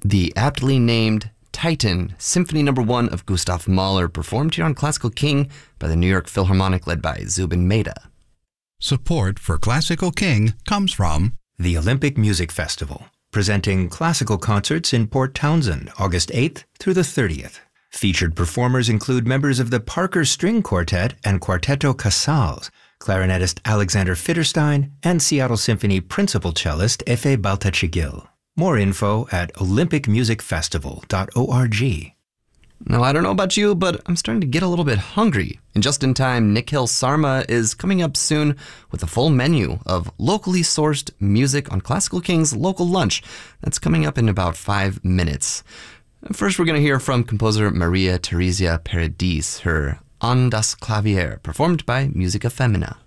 The aptly named Titan, Symphony No. 1 of Gustav Mahler, performed here on Classical King by the New York Philharmonic led by Zubin Mehta. Support for Classical King comes from the Olympic Music Festival, presenting classical concerts in Port Townsend, August 8th through the 30th. Featured performers include members of the Parker String Quartet and Quartetto Casals, clarinetist Alexander Fitterstein, and Seattle Symphony principal cellist Efe Baltachigil. More info at olympicmusicfestival.org. Now, I don't know about you, but I'm starting to get a little bit hungry. And just in time, Nikhil Sarma is coming up soon with a full menu of locally sourced music on Classical King's Local Lunch. That's coming up in about 5 minutes. First, we're going to hear from composer Maria Theresia Paradis, her On das Klavier, performed by Musica Femina.